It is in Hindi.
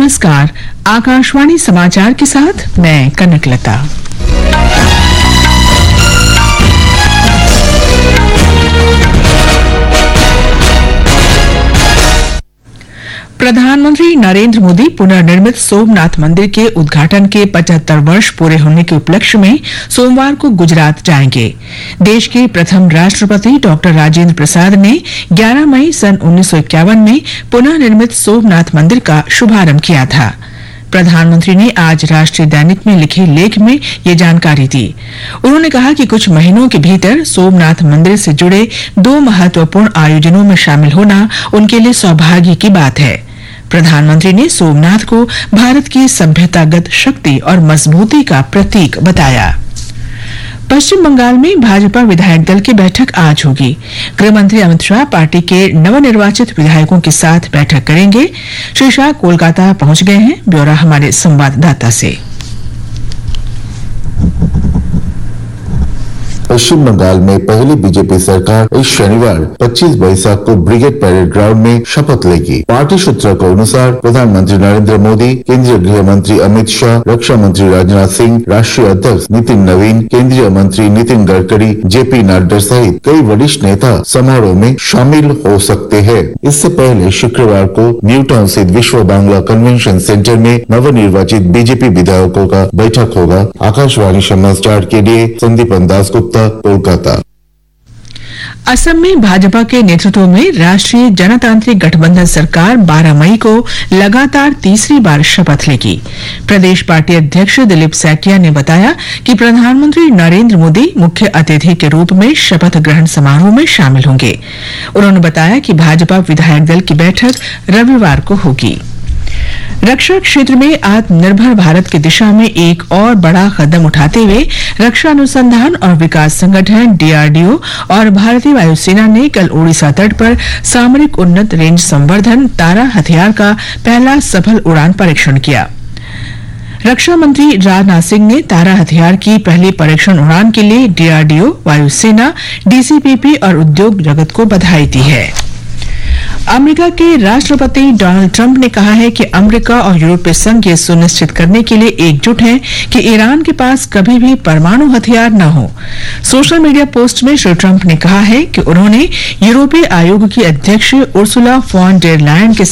नमस्कार, आकाशवाणी समाचार के साथ मैं कनकलता। प्रधानमंत्री नरेंद्र मोदी पुनर्निर्मित सोमनाथ मंदिर के उद्घाटन के 75 वर्ष पूरे होने के उपलक्ष्य में सोमवार को गुजरात जाएंगे। देश के प्रथम राष्ट्रपति डॉक्टर राजेंद्र प्रसाद ने 11 मई सन 1951 में पुनर्निर्मित सोमनाथ मंदिर का शुभारंभ किया था। प्रधानमंत्री ने आज राष्ट्रीय दैनिक में लिखे लेख में ये जानकारी दी। उन्होंने कहा कि कुछ महीनों के भीतर सोमनाथ मंदिर से जुड़े 2 महत्वपूर्ण आयोजनों में शामिल होना उनके लिए सौभाग्य की बात है। प्रधानमंत्री ने सोमनाथ को भारत की सभ्यतागत शक्ति और मजबूती का प्रतीक बताया। पश्चिम बंगाल में भाजपा विधायक दल की बैठक आज होगी। गृह मंत्री अमित शाह पार्टी के नवनिर्वाचित विधायकों के साथ बैठक करेंगे। श्री शाह कोलकाता पहुंच गए हैं। ब्यौरा हमारे संवाददाता से। पश्चिम बंगाल में पहली बीजेपी सरकार इस शनिवार 25 बैसाख को ब्रिगेड परेड ग्राउंड में शपथ लेगी। पार्टी सूत्रों के अनुसार प्रधानमंत्री नरेंद्र मोदी, केंद्रीय गृह मंत्री अमित शाह, रक्षा मंत्री राजनाथ सिंह, राष्ट्रीय अध्यक्ष नितिन नवीन, केंद्रीय मंत्री नितिन गडकरी, जेपी नड्डा सहित कई वरिष्ठ नेता समारोह में शामिल हो सकते हैं। इससे पहले शुक्रवार को न्यू टाउन स्थित विश्व बांग्ला कन्वेंशन सेंटर में नवनिर्वाचित बीजेपी विधायकों का बैठक होगा। आकाशवाणी समाचार के लिए संदीपन दासगुप्ता, कोलकाता। असम में भाजपा के नेतृत्व में राष्ट्रीय जनतांत्रिक गठबंधन सरकार 12 मई को लगातार तीसरी बार शपथ लेगी। प्रदेश पार्टी अध्यक्ष दिलीप सैकिया ने बताया कि प्रधानमंत्री नरेंद्र मोदी मुख्य अतिथि के रूप में शपथ ग्रहण समारोह में शामिल होंगे। उन्होंने बताया कि भाजपा विधायक दल की बैठक रविवार को होगी। रक्षा क्षेत्र में आत्मनिर्भर भारत की दिशा में एक और बड़ा कदम उठाते हुए रक्षा अनुसंधान और विकास संगठन डीआरडीओ और भारतीय वायुसेना ने कल ओडिशा तट पर सामरिक उन्नत रेंज संवर्धन तारा हथियार का पहला सफल उड़ान परीक्षण किया। रक्षा मंत्री राजनाथ सिंह ने तारा हथियार की पहली परीक्षण उड़ान के लिए डीआरडीओ, वायुसेना, डीसीपीपी और उद्योग जगत को बधाई दी है। अमेरिका के राष्ट्रपति डोनाल्ड ट्रंप ने कहा है कि अमेरिका और यूरोपीय संघ ये सुनिश्चित करने के लिए एकजुट हैं कि ईरान के पास कभी भी परमाणु हथियार न हो। सोशल मीडिया पोस्ट में श्री ट्रंप ने कहा है कि उन्होंने यूरोपीय आयोग की अध्यक्ष उर्सुला फॉन डेर लायन के